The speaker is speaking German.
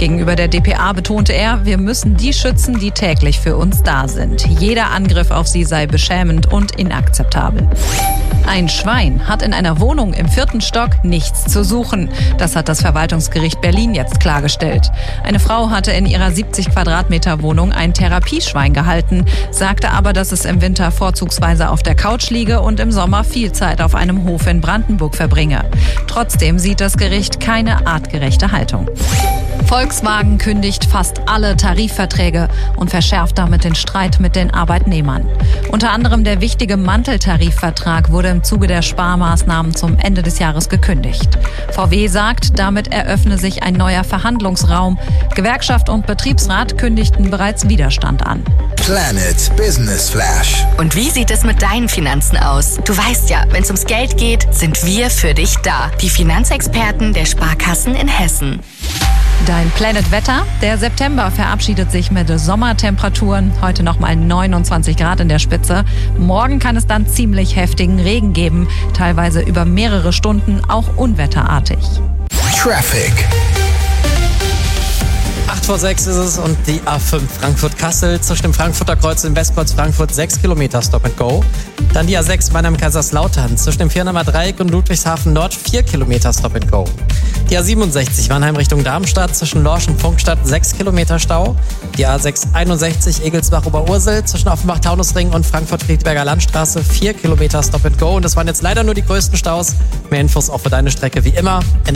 Gegenüber der dpa betonte er, wir müssen die schützen, die täglich für uns da sind. Jeder Angriff auf sie sei beschämend und inakzeptabel. Ein Schwein hat in einer Wohnung im 4. Stock nichts zu suchen. Das hat das Verwaltungsgericht Berlin jetzt klargestellt. Eine Frau hatte in ihrer 70 Quadratmeter Wohnung ein Therapieschwein gehalten, sagte aber, dass es im Winter vorzugsweise auf der Couch liege und im Sommer viel Zeit auf einem Hof in Brandenburg verbringe. Trotzdem sieht das Gericht keine artgerechte Haltung. Volkswagen kündigt fast alle Tarifverträge und verschärft damit den Streit mit den Arbeitnehmern. Unter anderem der wichtige Manteltarifvertrag wurde im Zuge der Sparmaßnahmen zum Ende des Jahres gekündigt. VW sagt, damit eröffne sich ein neuer Verhandlungsraum. Gewerkschaft und Betriebsrat kündigten bereits Widerstand an. Planet Business Flash. Und wie sieht es mit deinen Finanzen aus? Du weißt ja, wenn es ums Geld geht, sind wir für dich da. Die Finanzexperten der Sparkassen in Hessen. Dein Planet Wetter. Der September verabschiedet sich mit Sommertemperaturen. Heute nochmal 29 Grad in der Spitze. Morgen kann es dann ziemlich heftigen Regen geben. Teilweise über mehrere Stunden, auch unwetterartig. Traffic. 8:06 ist es und die A5 Frankfurt-Kassel zwischen dem Frankfurter Kreuz und Westkreuz Frankfurt 6 Kilometer Stop and Go. Dann die A6 Mannheim-Kaiserslautern zwischen dem Viernamer Dreieck und Ludwigshafen Nord 4 Kilometer Stop and Go. Die A67 Mannheim Richtung Darmstadt zwischen Lorsch und Funkstadt 6 Kilometer Stau. Die A661 Egelsbach-Oberursel zwischen Offenbach-Taunusring und Frankfurt-Friedberger Landstraße 4 Kilometer Stop and Go. Und das waren jetzt leider nur die größten Staus. Mehr Infos auch für deine Strecke wie immer in der